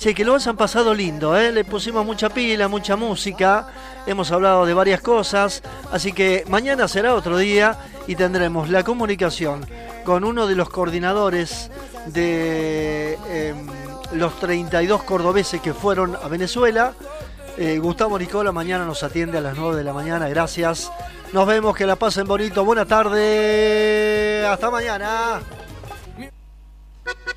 Che, que lo hayan pasado lindo, ¿eh? Le pusimos mucha pila, mucha música, hemos hablado de varias cosas, así que mañana será otro día y tendremos la comunicación con uno de los coordinadores de los 32 cordobeses que fueron a Venezuela. Gustavo Nicola mañana nos atiende a las 9 de la mañana, gracias. Nos vemos, que la pasen bonito, buena tarde, hasta mañana.